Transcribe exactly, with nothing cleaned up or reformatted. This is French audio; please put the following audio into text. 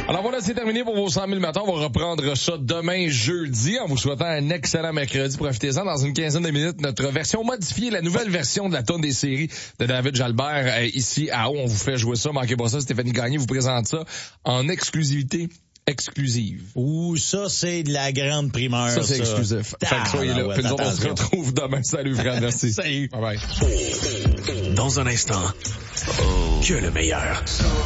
Alors voilà, c'est terminé pour vos cent mille matins. On va reprendre ça demain jeudi en vous souhaitant un excellent mercredi. Profitez-en dans une quinzaine de minutes. Notre version modifiée, la nouvelle version de la tonne des séries de David Jalbert euh, ici à haut. On vous fait jouer ça. Manquez pas ça. Stéphanie Gagné vous présente ça en exclusivité. Exclusive. Ouh, ça, c'est de la grande primeur. Ça, c'est ça. exclusif. Fait que soyez là. ouais, Puis nous autres, on se retrouve demain. Salut, Fred. Merci. Salut. Bye bye. Dans un instant, que le meilleur.